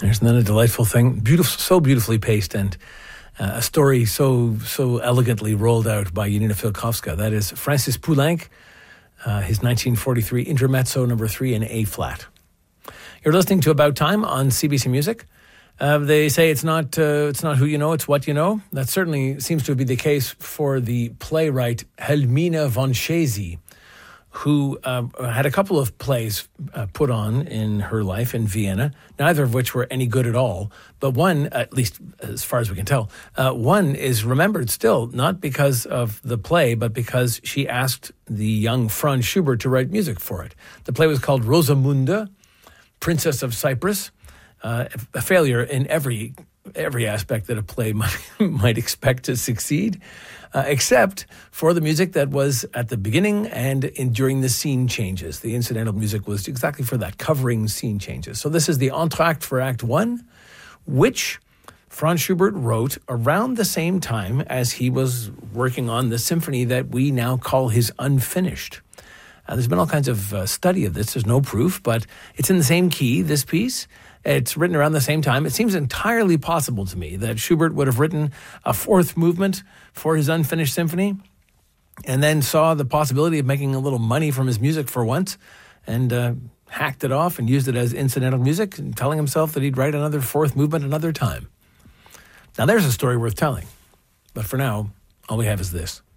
Isn't that a delightful thing? Beautiful, so beautifully paced, and a story so elegantly rolled out by Janina Filkowska. That is Francis Poulenc, his 1943 Intermezzo number 3 in A flat. You're listening to About Time on CBC Music. They say it's not who you know, it's what you know. That certainly seems to be the case for the playwright Helmine von Chesy, who had a couple of plays put on in her life in Vienna, neither of which were any good at all. But one, at least as far as we can tell, one is remembered still, not because of the play, but because she asked the young Franz Schubert to write music for it. The play was called Rosamunde, Princess of Cyprus, a failure in every aspect that a play might expect to succeed, except for the music that was at the beginning and during the scene changes. The incidental music was exactly for that, covering scene changes. So this is the entr'acte for Act 1, which Franz Schubert wrote around the same time as he was working on the symphony that we now call his Unfinished. There's been all kinds of study of this. There's no proof, but it's in the same key, this piece. It's written around the same time. It seems entirely possible to me that Schubert would have written a fourth movement for his Unfinished Symphony and then saw the possibility of making a little money from his music for once and hacked it off and used it as incidental music, and telling himself that he'd write another fourth movement another time. Now, there's a story worth telling. But for now, all we have is this.